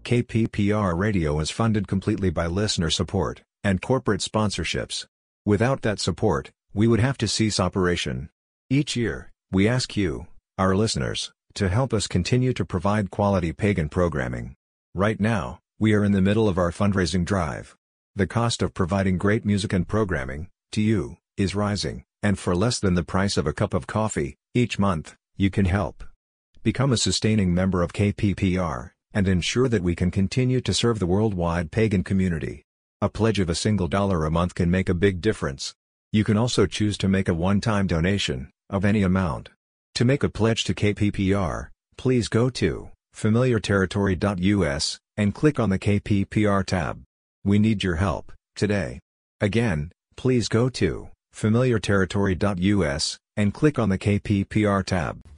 KPPR Radio is funded completely by listener support and corporate sponsorships. Without that support, we would have to cease operation. Each year, we ask you, our listeners, to help us continue to provide quality pagan programming. Right now, we are in the middle of our fundraising drive. The cost of providing great music and programming, to you, is rising, and for less than the price of a cup of coffee, each month, you can help. Become a sustaining member of KPPR, and ensure that we can continue to serve the worldwide pagan community. A pledge of $1 a month can make a big difference. You can also choose to make a one-time donation, of any amount. To make a pledge to KPPR, please go to familiarterritory.us, and click on the KPPR tab. We need your help, today. Again, please go to familiarterritory.us, and click on the KPPR tab.